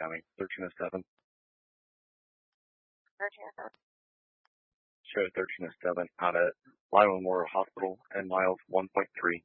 County, 1307. 1307. Show 1307 out at Lyle Memorial Hospital and miles 1.3.